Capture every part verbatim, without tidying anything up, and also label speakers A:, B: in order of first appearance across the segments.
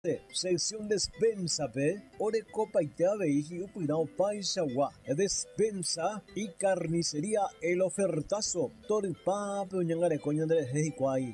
A: Sección despensa pe ore copa itabe y upinao paisagua despensa y carnicería el ofertazo toripa peñangare coño de hejiquai.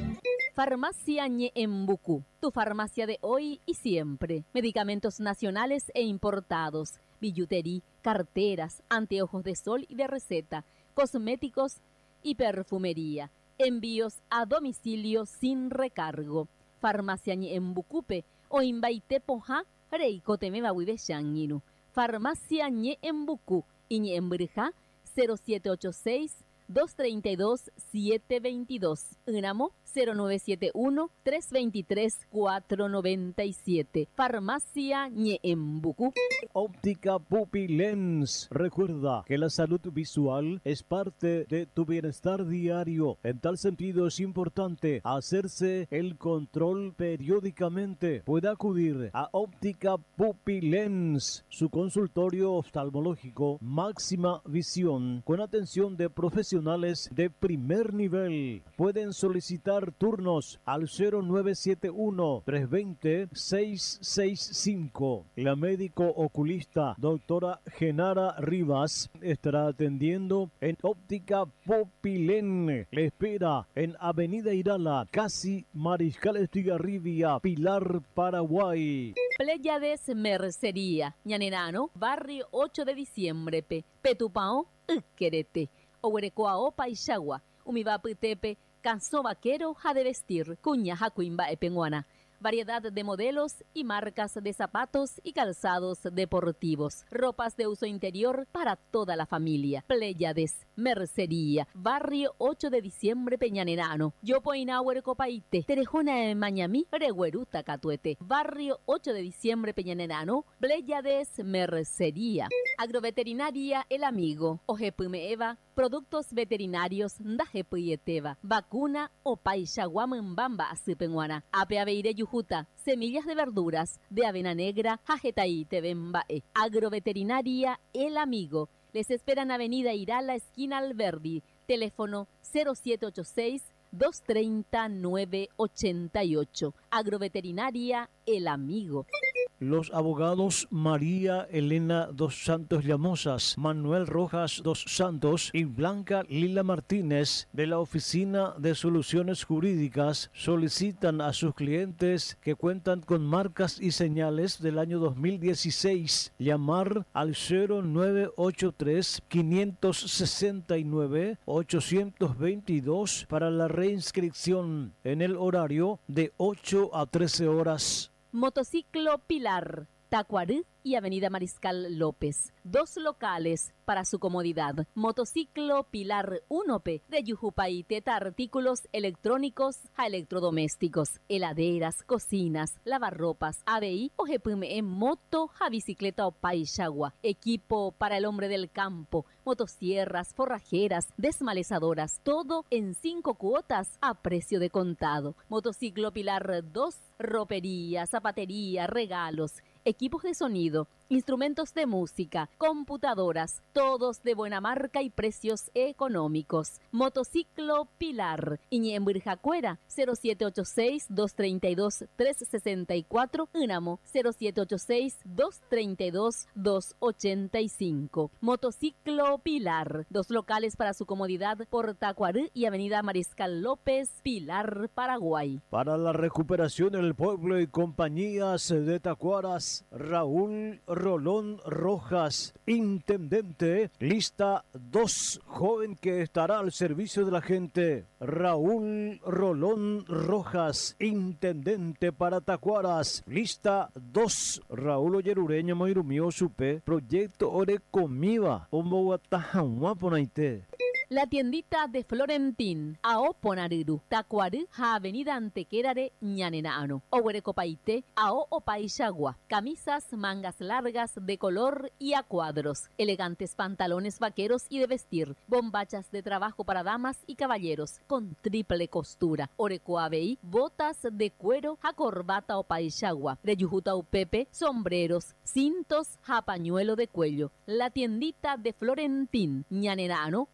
B: Farmacia Ñeembucú, tu farmacia de hoy y siempre. Medicamentos nacionales e importados, billutería, carteras, anteojos de sol y de receta, cosméticos y perfumería. Envíos a domicilio sin recargo. Farmacia Ñeembucupe o Imbaite Poja, Reiko Temeba Huiveshanginu. Farmacia Ñeembucú y Ñeembrija cero siete ocho seis, dos tres dos, siete dos dos. Unamo cero nueve siete uno, tres dos tres, cuatro nueve siete. Farmacia Ñeembucú.
A: Óptica Pupilens. Recuerda que la salud visual es parte de tu bienestar diario. En tal sentido es importante hacerse el control periódicamente. Puede acudir a Óptica Pupilens, su consultorio oftalmológico Máxima Visión, con atención de profesionales de primer nivel. Pueden solicitar turnos al cero nueve siete uno, tres dos cero, seis seis cinco. La médico oculista doctora Genara Rivas estará atendiendo en Óptica Popilén. Le espera en Avenida Irala, casi Mariscal Estigarribia, Pilar, Paraguay.
B: Pléyades Mercería, Ñanerano, barrio ocho de diciembre, pe, Petupao, Uquerete, Ohuerecoao, Paixagua, Umibaputepe, Canso Vaquero, ja de vestir, Cuña, Jacuimba, Epenguana. Variedad de modelos y marcas de zapatos y calzados deportivos. Ropas de uso interior para toda la familia. Pléyades, Mercería, barrio ocho de diciembre, Peñanerano. Yopoinauer Copaite, Terejona en Mañamí, Regueruta Catuete. Barrio ocho de diciembre, Peñanerano. Pléyades, Mercería. Agroveterinaria El Amigo. Ojepume Eva. Productos veterinarios Ndajepuyeteva. Vacuna o Paixaguamambamba Asipenguana. Apeaveire Yujuta. Semillas de verduras de avena negra. Jajetaite Bembae. Agroveterinaria El Amigo. Les esperan Avenida Irala, esquina Alberdi. Teléfono cero siete ocho seis, dos tres cero, nueve ocho ocho. Agroveterinaria El Amigo.
A: Los abogados María Elena dos Santos Llamosas, Manuel Rojas dos Santos y Blanca Lila Martínez de la Oficina de Soluciones Jurídicas solicitan a sus clientes que cuentan con marcas y señales del año dos mil dieciséis llamar al cero nueve ocho tres, cinco seis nueve, ocho dos dos para la reinscripción en el horario de ocho a trece horas.
B: Motociclo Pilar, Tacuarí y Avenida Mariscal López. Dos locales para su comodidad. Motociclo Pilar uno P de Yujupay Teta, artículos electrónicos a electrodomésticos, heladeras, cocinas, lavarropas, A B I o G P M en moto, a bicicleta o paixagua. Equipo para el hombre del campo, motosierras, forrajeras, desmalezadoras, todo en cinco cuotas a precio de contado. Motociclo Pilar dos, ropería, zapatería, regalos, equipos de sonido, instrumentos de música, computadoras, todos de buena marca y precios económicos. Motociclo Pilar, Iñembirjacuera, cero siete ocho seis, dos tres dos, tres seis cuatro, Unamo, cero siete ocho seis, dos tres dos, dos ocho cinco. Motociclo Pilar, dos locales para su comodidad por Tacuarí y Avenida Mariscal López, Pilar, Paraguay.
A: Para la recuperación del pueblo y compañías de Tacuaras, Raúl Rolón Rojas, intendente, lista dos, joven que estará al servicio de la gente. Raúl Rolón Rojas, intendente para Tacuaras, lista dos. Raúl Oyerureño Moirumio Supe, proyecto Ore Comiva, Omoguatahamua Ponaite.
B: La tiendita de Florentín, Ao Ponariru, Tacuarí, ja Avenida Antequerare, Ñanenaano, Ohuerecopaite, Ao Opaixagua, camisas, mangas largas de color y a cuadros, elegantes pantalones vaqueros y de vestir, bombachas de trabajo para damas y caballeros, con triple costura, Orecoabei, botas de cuero, ja corbata Opaixagua, Reyujuta Upepe, sombreros, cintos, ja pañuelo de cuello. La tiendita de Florentín, Ñanenaano, Tacuarí,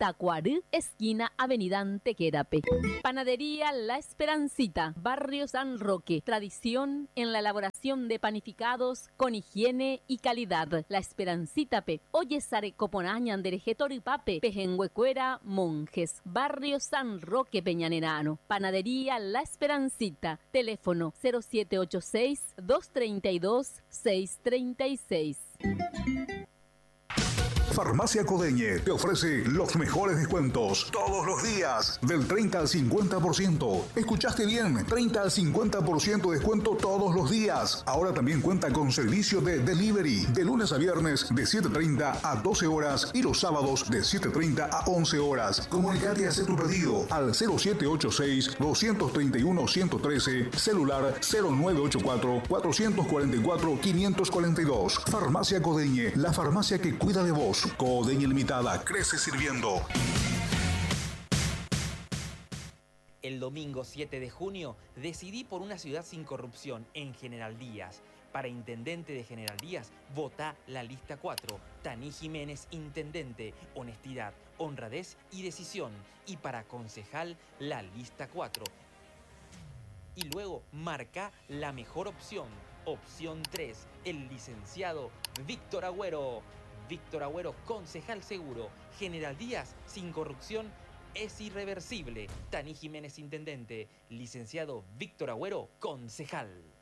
B: Camarú, esquina Avenida Antequerape. Panadería La Esperancita, Barrio San Roque. Tradición en la elaboración de panificados con higiene y calidad. La Esperancita Pe. Oye Sare Coponañan Derejetoripape. Pejenhuecuera Monjes. Barrio San Roque Peñanerano. Panadería La Esperancita. Teléfono cero siete ocho seis, dos tres dos, seis tres seis.
C: Farmacia Codeñe te ofrece los mejores descuentos todos los días, del treinta al cincuenta por ciento. ¿Escuchaste bien? treinta al cincuenta por ciento de descuento todos los días. Ahora también cuenta con servicio de delivery de lunes a viernes de siete treinta a doce horas y los sábados de siete treinta a once horas. Comunicate y haz tu pedido al cero siete ocho seis, dos tres uno, uno uno tres, celular cero nueve ocho cuatro, cuatro cuatro cuatro, cinco cuatro dos. Farmacia Codeñe, la farmacia que cuida de vos. Codeñe Limitada, crece sirviendo.
D: El domingo siete de junio decidí por una ciudad sin corrupción en General Díaz. Para intendente de General Díaz, votá la lista cuatro. Taní Jiménez, intendente. Honestidad, honradez y decisión. Y para concejal, la lista cuatro. Y luego marca la mejor opción. Opción tres, el licenciado Víctor Agüero. Víctor Agüero, concejal seguro. General Díaz, sin corrupción, es irreversible. Taní Jiménez, intendente. Licenciado Víctor Agüero, concejal.